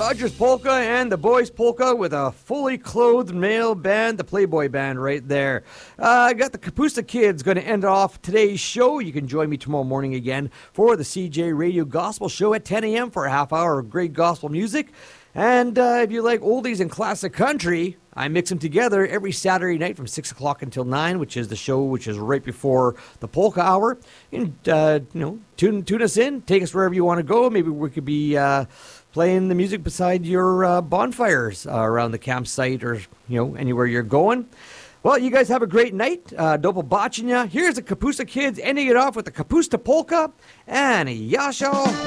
Rogers Polka and the Boys Polka with a fully clothed male band, the Playboy Band right there. I got the Kapusta Kids going to end off today's show. You can join me tomorrow morning again for the CJ Radio Gospel Show at 10 a.m. for a half hour of great gospel music. And if you like oldies and classic country, I mix them together every Saturday night from 6 o'clock until 9, which is the show which is right before the polka hour. And, tune us in, take us wherever you want to go. Maybe we could be playing the music beside your bonfires around the campsite or, anywhere you're going. Well, you guys have a great night. Dopo bacina. Here's the Kapusta Kids ending it off with the Kapusta Polka and Yasha